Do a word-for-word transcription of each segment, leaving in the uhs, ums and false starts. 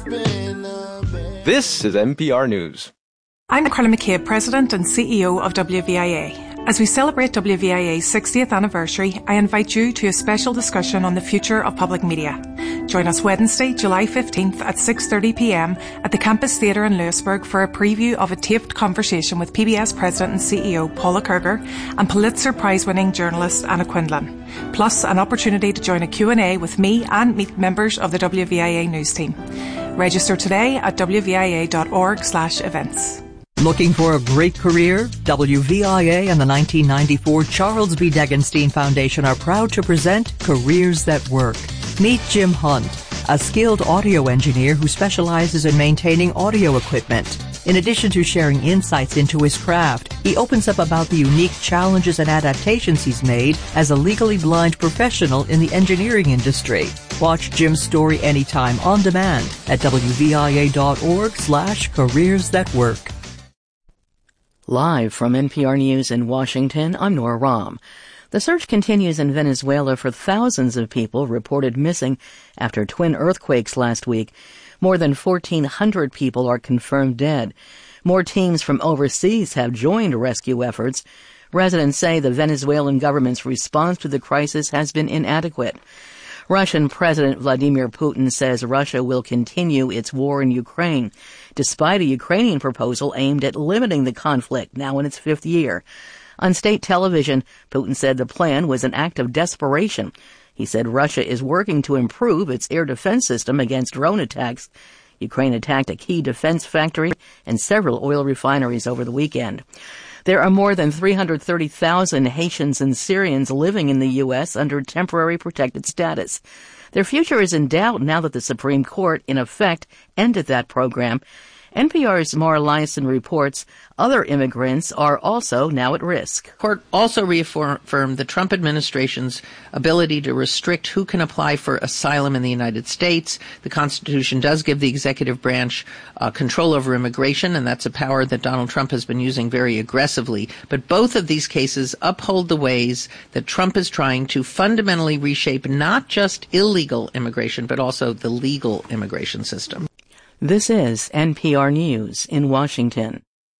This is N P R News. I'm Carla McCabe, President and C E O of W V I A. As we celebrate W V I A's sixtieth anniversary, I invite you to a special discussion on the future of public media. Join us Wednesday, July fifteenth at six thirty p m at the Campus Theatre in Lewisburg for a preview of a taped conversation with P B S President and C E O Paula Kerger and Pulitzer Prize-winning journalist Anna Quindlen, plus an opportunity to join a Q and A with me and meet members of the W V I A news team. Register today at w v i a dot org slash events. Looking for a great career? W V I A and the nineteen ninety-four Charles B. Degenstein Foundation are proud to present Careers That Work. Meet Jim Hunt, a skilled audio engineer who specializes in maintaining audio equipment. In addition to sharing insights into his craft, he opens up about the unique challenges and adaptations he's made as a legally blind professional in the engineering industry. Watch Jim's story anytime on demand at w v i a dot org slash careers that work. Live from N P R News in Washington, I'm Nora Rahm. The search continues in Venezuela for thousands of people reported missing after twin earthquakes last week. More than fourteen hundred people are confirmed dead. More teams from overseas have joined rescue efforts. Residents say the Venezuelan government's response to the crisis has been inadequate. Russian President Vladimir Putin says Russia will continue its war in Ukraine, despite a Ukrainian proposal aimed at limiting the conflict now in its fifth year. On state television, Putin said the plan was an act of desperation. He said Russia is working to improve its air defense system against drone attacks. Ukraine attacked a key defense factory and several oil refineries over the weekend. There are more than three hundred thirty thousand Haitians and Syrians living in the U S under temporary protected status. Their future is in doubt now that the Supreme Court, in effect, ended that program. N P R's Mara Liasson reports other immigrants are also now at risk. Court also reaffirmed the Trump administration's ability to restrict who can apply for asylum in the United States. The Constitution does give the executive branch uh, control over immigration, and that's a power that Donald Trump has been using very aggressively. But both of these cases uphold the ways that Trump is trying to fundamentally reshape not just illegal immigration, but also the legal immigration system. This is N P R News in Washington.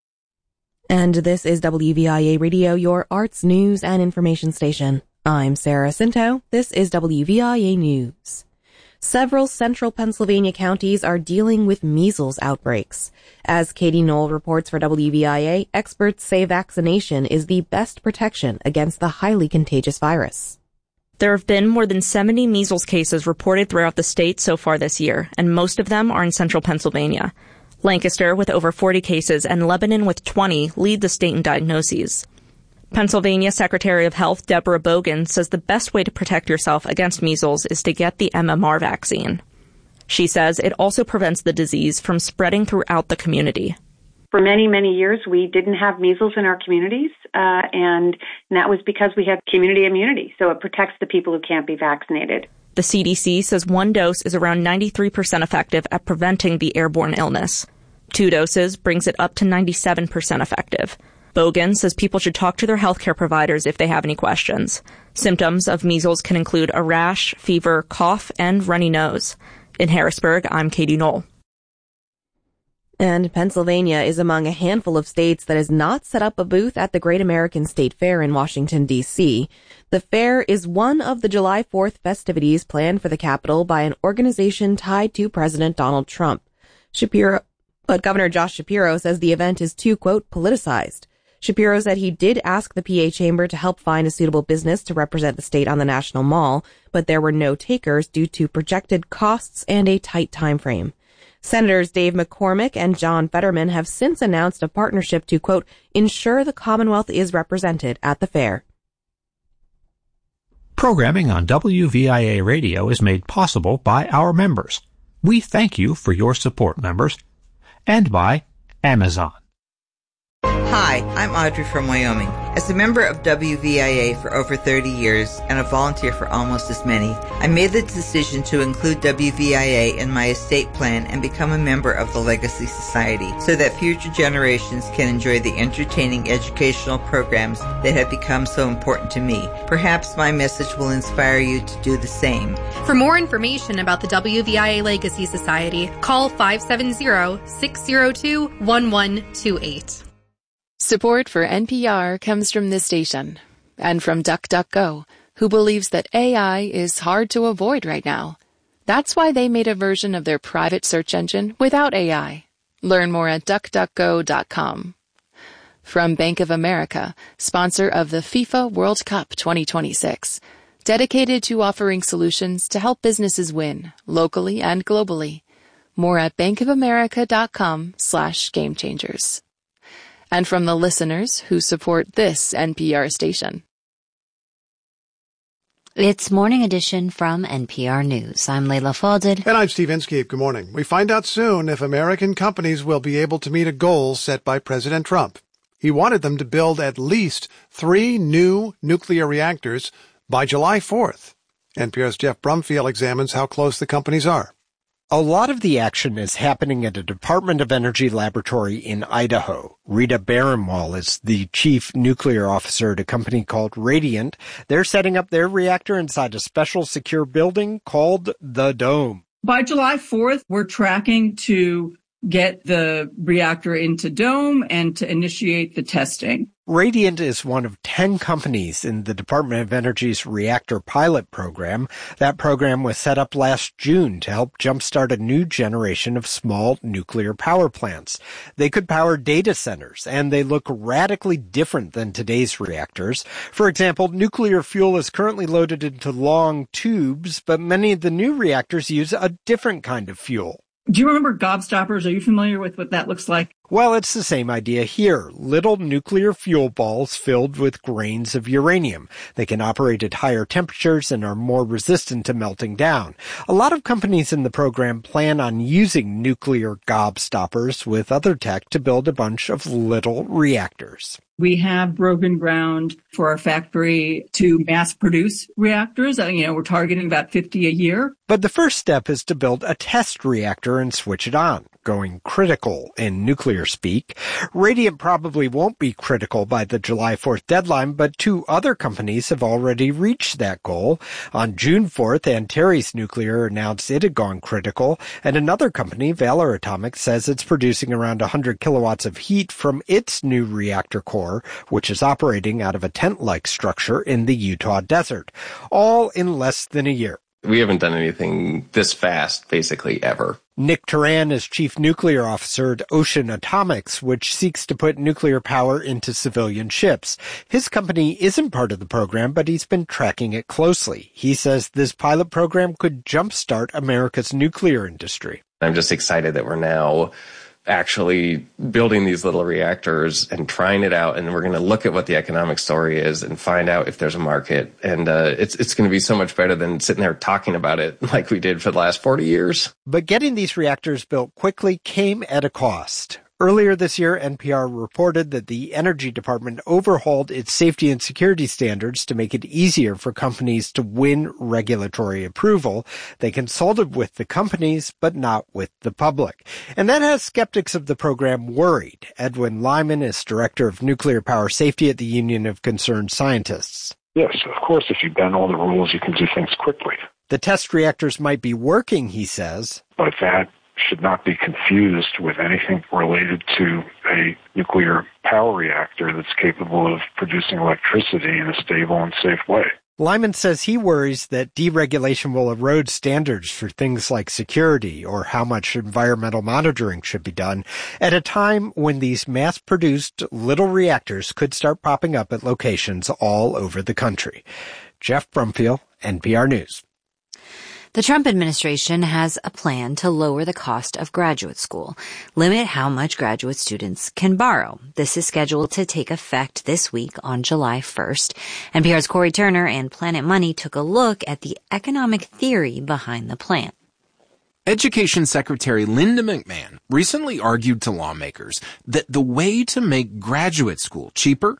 And this is W V I A Radio, your arts, news, and information station. I'm Sarah Cinto. This is W V I A News. Several central Pennsylvania counties are dealing with measles outbreaks. As Katie Knoll reports for W V I A, experts say vaccination is the best protection against the highly contagious virus. There have been more than seventy measles cases reported throughout the state so far this year, and most of them are in central Pennsylvania. Lancaster, with over forty cases, and Lebanon, with twenty, lead the state in diagnoses. Pennsylvania Secretary of Health Deborah Bogan says the best way to protect yourself against measles is to get the M M R vaccine. She says it also prevents the disease from spreading throughout the community. For many, many years, we didn't have measles in our communities, uh, and that was because we had community immunity, so it protects the people who can't be vaccinated. The C D C says one dose is around ninety-three percent effective at preventing the airborne illness. Two doses brings it up to ninety-seven percent effective. Bogan says people should talk to their healthcare providers if they have any questions. Symptoms of measles can include a rash, fever, cough, and runny nose. In Harrisburg, I'm Katie Knoll. And Pennsylvania is among a handful of states that has not set up a booth at the Great American State Fair in Washington, D C The fair is one of the July fourth festivities planned for the capital by an organization tied to President Donald Trump. Shapiro, but Governor Josh Shapiro says the event is too, quote, politicized. Shapiro said he did ask the P A Chamber to help find a suitable business to represent the state on the National Mall, but there were no takers due to projected costs and a tight time frame. Senators Dave McCormick and John Fetterman have since announced a partnership to, quote, ensure the Commonwealth is represented at the fair. Programming on W V I A Radio is made possible by our members. We thank you for your support, members. And by Amazon. Hi, I'm Audrey from Wyoming, As a member of W V I A for over thirty years and a volunteer for almost as many, I made the decision to include W V I A in my estate plan and become a member of the Legacy Society so that future generations can enjoy the entertaining educational programs that have become so important to me. Perhaps my message will inspire you to do the same. For more information about the W V I A Legacy Society, call five seven zero, six zero two, one one two eight. Support for N P R comes from this station and from DuckDuckGo, who believes that A I is hard to avoid right now. That's why they made a version of their private search engine without A I. Learn more at duck duck go dot com. From Bank of America, sponsor of the FIFA World Cup twenty twenty-six, dedicated to offering solutions to help businesses win, locally and globally. More at bankofamerica.com slash game changers. And from the listeners who support this N P R station. It's Morning Edition from N P R News. I'm Layla Falded. And I'm Steve Inskeep. Good morning. We find out soon if American companies will be able to meet a goal set by President Trump. He wanted them to build at least three new nuclear reactors by July fourth. N P R's Jeff Brumfield examines how close the companies are. A lot of the action is happening at a Department of Energy laboratory in Idaho. Rita Barenwall is the chief nuclear officer at a company called Radiant. They're setting up their reactor inside a special secure building called the Dome. By July fourth, we're tracking to get the reactor into Dome and to initiate the testing. Radiant is one of ten companies in the Department of Energy's reactor pilot program. That program was set up last June to help jumpstart a new generation of small nuclear power plants. They could power data centers, and they look radically different than today's reactors. For example, nuclear fuel is currently loaded into long tubes, but many of the new reactors use a different kind of fuel. Do you remember gobstoppers? Are you familiar with what that looks like? Well, it's the same idea here. Little nuclear fuel balls filled with grains of uranium. They can operate at higher temperatures and are more resistant to melting down. A lot of companies in the program plan on using nuclear gobstoppers with other tech to build a bunch of little reactors. We have broken ground for our factory to mass produce reactors. You know, we're targeting about fifty a year. But the first step is to build a test reactor and switch it on, going critical in nuclear speak. Radiant probably won't be critical by the July fourth deadline, but two other companies have already reached that goal. On June fourth, Antares Nuclear announced it had gone critical, and another company, Valor Atomics, says it's producing around one hundred kilowatts of heat from its new reactor core, which is operating out of a tent-like structure in the Utah desert, all in less than a year. We haven't done anything this fast, basically, ever. Nick Turan is chief nuclear officer at Ocean Atomics, which seeks to put nuclear power into civilian ships. His company isn't part of the program, but he's been tracking it closely. He says this pilot program could jumpstart America's nuclear industry. I'm just excited that we're now actually building these little reactors and trying it out, and we're going to look at what the economic story is and find out if there's a market. And uh, it's it's going to be so much better than sitting there talking about it like we did for the last forty years. But getting these reactors built quickly came at a cost. Earlier this year, N P R reported that the Energy Department overhauled its safety and security standards to make it easier for companies to win regulatory approval. They consulted with the companies, but not with the public. And that has skeptics of the program worried. Edwin Lyman is director of nuclear power safety at the Union of Concerned Scientists. Yes, of course, if you bend all the rules, you can do things quickly. The test reactors might be working, he says. But that should not be confused with anything related to a nuclear power reactor that's capable of producing electricity in a stable and safe way. Lyman says he worries that deregulation will erode standards for things like security or how much environmental monitoring should be done at a time when these mass-produced little reactors could start popping up at locations all over the country. Jeff Brumfield, N P R News. The Trump administration has a plan to lower the cost of graduate school, limit how much graduate students can borrow. This is scheduled to take effect this week on July first. N P R's Corey Turner and Planet Money took a look at the economic theory behind the plan. Education Secretary Linda McMahon recently argued to lawmakers that the way to make graduate school cheaper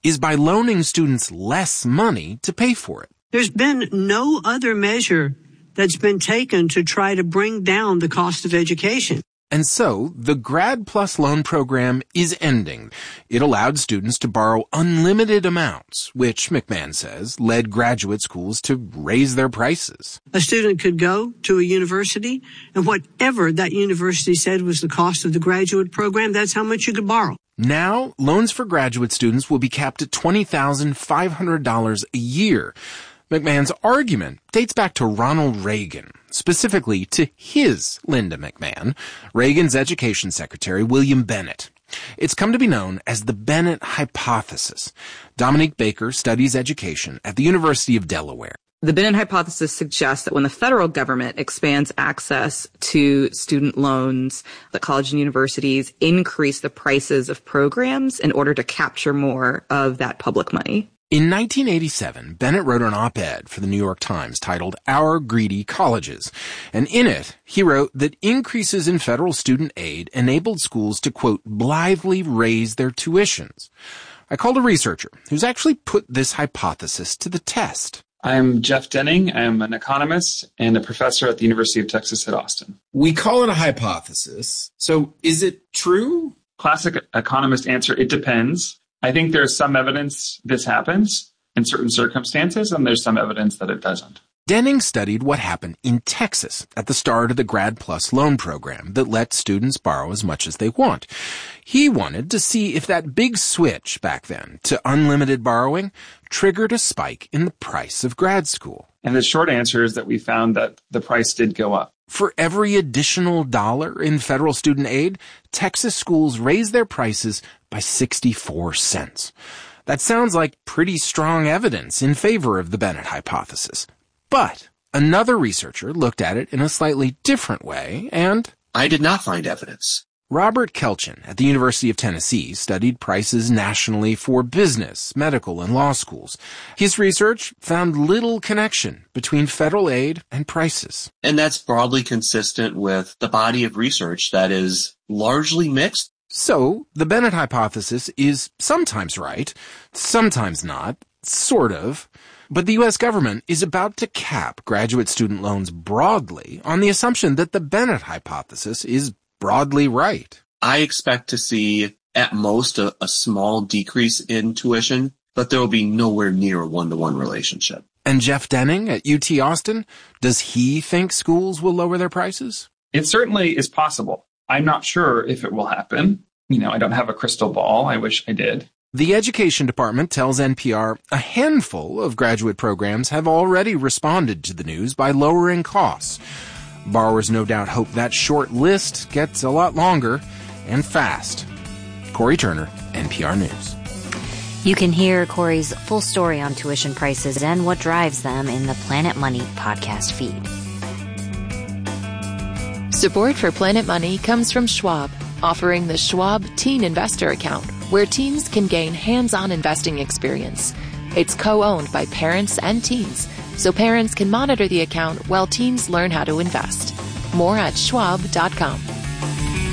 is by loaning students less money to pay for it. There's been no other measure that's been taken to try to bring down the cost of education. And so, the Grad Plus loan program is ending. It allowed students to borrow unlimited amounts, which, McMahon says, led graduate schools to raise their prices. A student could go to a university, and whatever that university said was the cost of the graduate program, that's how much you could borrow. Now, loans for graduate students will be capped at twenty thousand five hundred dollars a year. McMahon's argument dates back to Ronald Reagan, specifically to his Linda McMahon, Reagan's education secretary, William Bennett. It's come to be known as the Bennett hypothesis. Dominique Baker studies education at the University of Delaware. The Bennett hypothesis suggests that when the federal government expands access to student loans, that college and universities increase the prices of programs in order to capture more of that public money. In nineteen eighty-seven, Bennett wrote an op-ed for the New York Times titled Our Greedy Colleges, and in it, he wrote that increases in federal student aid enabled schools to, quote, blithely raise their tuitions. I called a researcher who's actually put this hypothesis to the test. I'm Jeff Denning. I'm an economist and a professor at the University of Texas at Austin. We call it a hypothesis. So is it true? Classic economist answer, it depends. I think there's some evidence this happens in certain circumstances, and there's some evidence that it doesn't. Denning studied what happened in Texas at the start of the Grad Plus loan program that let students borrow as much as they want. He wanted to see if that big switch back then to unlimited borrowing triggered a spike in the price of grad school. And the short answer is that we found that the price did go up. For every additional dollar in federal student aid, Texas schools raised their prices by sixty-four cents. That sounds like pretty strong evidence in favor of the Bennett hypothesis. But another researcher looked at it in a slightly different way, and I did not find evidence. Robert Kelchin at the University of Tennessee studied prices nationally for business, medical, and law schools. His research found little connection between federal aid and prices. And that's broadly consistent with the body of research that is largely mixed. So, the Bennett hypothesis is sometimes right, sometimes not, sort of. But the U S government is about to cap graduate student loans broadly on the assumption that the Bennett hypothesis is broadly right. I expect to see at most a, a small decrease in tuition, but there will be nowhere near a one-to-one relationship. And Jeff Denning at U T Austin, does he think schools will lower their prices? It certainly is possible. I'm not sure if it will happen. You know, I don't have a crystal ball. I wish I did. The Education Department tells N P R a handful of graduate programs have already responded to the news by lowering costs. Borrowers no doubt hope that short list gets a lot longer and fast. Corey Turner, N P R News. You can hear Corey's full story on tuition prices and what drives them in the Planet Money podcast feed. Support for Planet Money comes from Schwab, offering the Schwab Teen Investor Account, where teens can gain hands-on investing experience. It's co-owned by parents and teens, so parents can monitor the account while teens learn how to invest. More at schwab dot com.